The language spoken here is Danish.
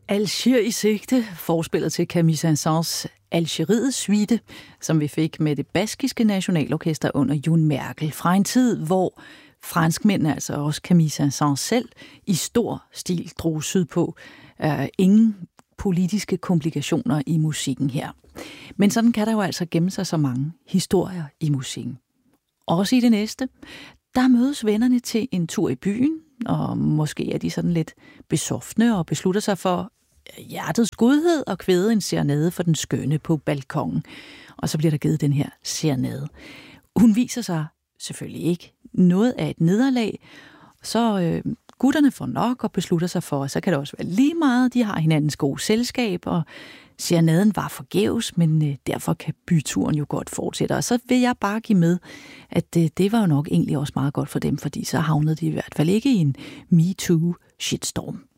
Algier i sigte, forspillet til Camille Saint-Saëns Algeriets suite, som vi fik med det baskiske nationalorkester under June Merkel, fra en tid, hvor franskmændene, altså også Camille Saint-Saëns selv, i stor stil drog sydpå. Ingen politiske komplikationer i musikken her. Men sådan kan der jo altså gemme sig så mange historier i musikken. Også i det næste, der mødes vennerne til en tur i byen, og måske er de sådan lidt besoftne og beslutter sig for hjertets godhed og kvæde en serenade for den skønne på balkongen. Og så bliver der givet den her serenade. Hun viser sig selvfølgelig ikke noget af et nederlag, så gutterne får nok og beslutter sig for, så kan det også være lige meget, de har hinandens gode selskab, og serenaden var forgæves, men derfor kan byturen jo godt fortsætte. Og så vil jeg bare give med, at det var jo nok egentlig også meget godt for dem, fordi så havnede de i hvert fald ikke i en MeToo-shitstorm.